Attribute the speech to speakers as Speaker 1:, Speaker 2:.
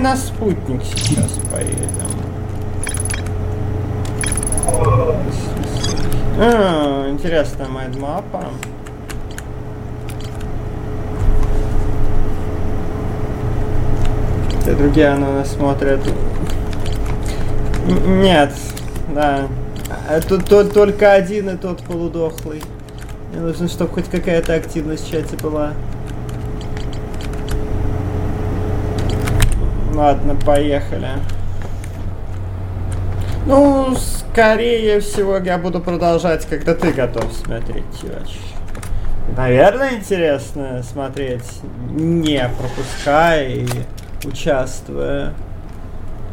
Speaker 1: на спутник сейчас поедем. Интересная майндмапа. Все другие на нас смотрят. Нет, да. Тут только один и тот полудохлый. Мне нужно, чтобы хоть какая-то активность в чате была. Ладно, поехали. Ну, скорее всего, я буду продолжать, когда ты готов смотреть, Тёч. Наверное, интересно смотреть, не пропуская и участвуя.